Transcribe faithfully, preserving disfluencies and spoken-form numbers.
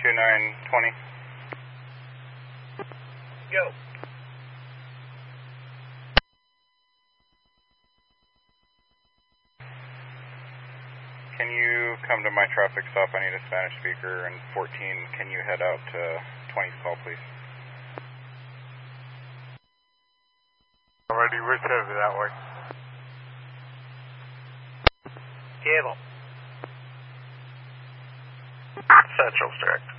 two nine twenty. Go. Can you come to my traffic stop? I need a Spanish speaker. And fourteen, can you head out to twentieth call, please? Alrighty, we're headed that way. Cable. Central strict.